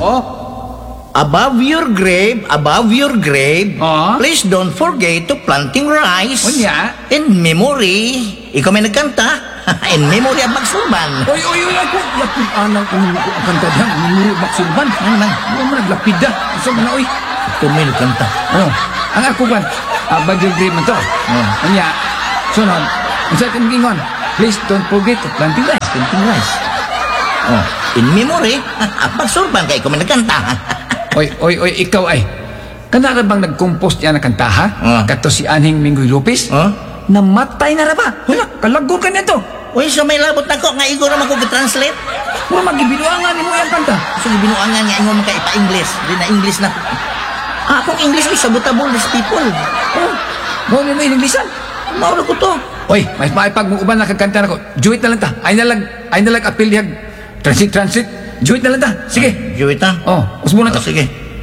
Oh. Above your grave, Ah? please don't forget to planting rice. Unya? In memory, ikaw may nagkanta. In memory of Magsulban. Oy, ako. Lapid anang ang kanta diyan. Minuro Magsulban. Nang, Ano man naglapid da. Asa man na, oy. ikaw may nagkanta. Oh. Ang ako ban, abad yung grade man to. Unya, sunod. Ang sa ating gingon, please don't forget to planting rice. Planting rice. Oh, in memory of Magsulban, kaya ikaw may nagkanta. Oy, ikaw ay. Kana ra bang nag-compose niya na kanta, ha? Kato si Anhing Minggoy Lopez? Namatay na ra ba? Hala, kalago ka nito. Uy, so may labot na ko, nga igo naman ko translate. Puro magibinuangan ni mo yung kanta. So, binuangan nga ingo man ka ipa-English. Di na English na. Akong English is sabotable these people. Oh, mo mo Inglesan. Mauro ko to. Oy, may maipag mo uban na kagkanta na ko. Juit na lang ta. Ay na lang apil dihag. Transit. Juit na lang ta. Sige. Juwita. Oh, usmo na ta. Sige.